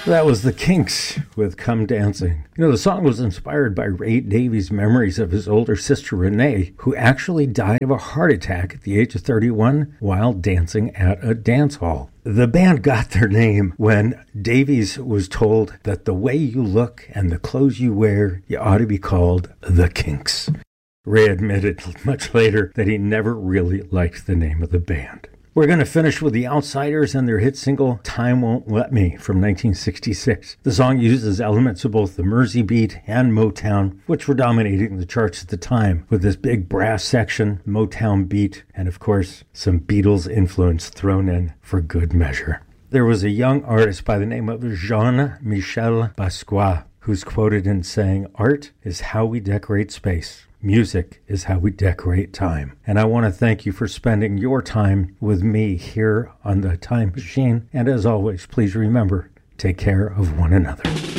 That was the Kinks with Come Dancing. You know, the song was inspired by Ray Davies' memories of his older sister Renee, who actually died of a heart attack at the age of 31 while dancing at a dance hall. The band got their name when Davies was told that the way you look and the clothes you wear, you ought to be called the Kinks. Ray admitted much later that he never really liked the name of the band. We're going to finish with the Outsiders and their hit single, Time Won't Let Me, from 1966. The song uses elements of both the Mersey beat and Motown, which were dominating the charts at the time, with this big brass section, Motown beat, and of course, some Beatles influence thrown in for good measure. There was a young artist by the name of Jean-Michel Basquiat, who's quoted in saying, "Art is how we decorate space. Music is how we decorate time." And I want to thank you for spending your time with me here on the Time Machine. And as always, please remember, take care of one another.